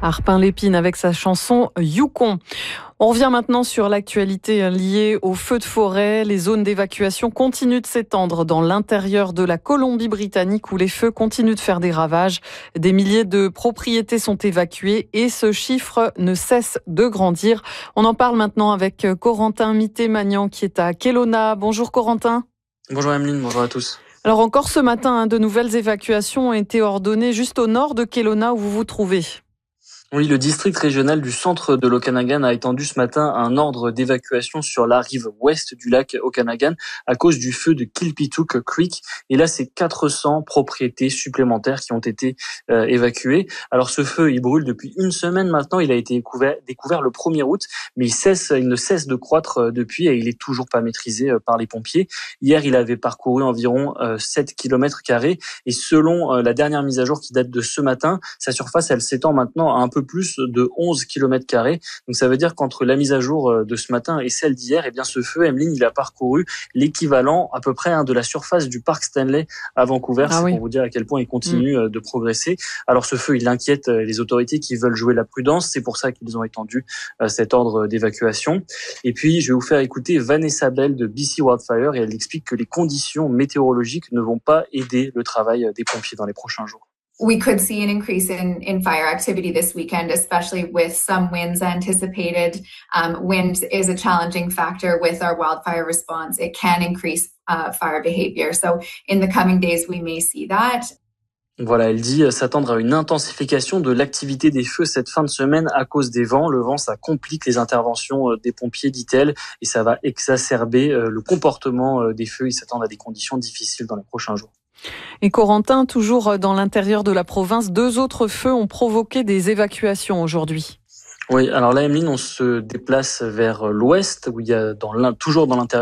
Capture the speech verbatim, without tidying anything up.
Harpin-Lépine avec sa chanson Yukon. On revient maintenant sur l'actualité liée aux feux de forêt. Les zones d'évacuation continuent de s'étendre dans l'intérieur de la Colombie-Britannique où les feux continuent de faire des ravages. Des milliers de propriétés sont évacuées et ce chiffre ne cesse de grandir. On en parle maintenant avec Corentin Mitté-Magnan qui est à Kelowna. Bonjour Corentin. Bonjour Emeline, bonjour à tous. Alors encore ce matin, de nouvelles évacuations ont été ordonnées juste au nord de Kelowna où vous vous trouvez. Oui, le district régional du centre de l'Okanagan a étendu ce matin un ordre d'évacuation sur la rive ouest du lac Okanagan à cause du feu de Kilpitook Creek. Et là, c'est quatre cents propriétés supplémentaires qui ont été euh, évacuées. Alors ce feu, il brûle depuis une semaine maintenant. Il a été découvert, découvert le premier août, mais il, cesse, il ne cesse de croître depuis et il est toujours pas maîtrisé euh, par les pompiers. Hier, il avait parcouru environ euh, sept kilomètres carrés et selon euh, la dernière mise à jour qui date de ce matin, sa surface, elle s'étend maintenant à un peu plus de onze kilomètres carrés. Donc ça veut dire qu'entre la mise à jour de ce matin et celle d'hier, eh bien ce feu, Emeline, il a parcouru l'équivalent à peu près hein, de la surface du parc Stanley à Vancouver. Ah c'est oui. Pour vous dire à quel point il continue mmh. de progresser. Alors ce feu, il inquiète les autorités qui veulent jouer la prudence. C'est pour ça qu'ils ont étendu cet ordre d'évacuation. Et puis je vais vous faire écouter Vanessa Bell de B C Wildfire et elle explique que les conditions météorologiques ne vont pas aider le travail des pompiers dans les prochains jours. We could see an increase in, in fire activity this weekend, especially with some winds anticipated. Um, wind is a challenging factor with our wildfire response. It can increase uh, fire behavior. So in the coming days, we may see that. Voilà, elle dit s'attendre à une intensification de l'activité des feux cette fin de semaine à cause des vents. Le vent, ça complique les interventions des pompiers, dit-elle, et ça va exacerber le comportement des feux. Ils s'attendent à des conditions difficiles dans les prochains jours. Et Corentin, toujours dans l'intérieur de la province, deux autres feux ont provoqué des évacuations aujourd'hui. Oui, alors là, Emeline, on se déplace vers l'ouest, où il y a dans toujours dans l'intérieur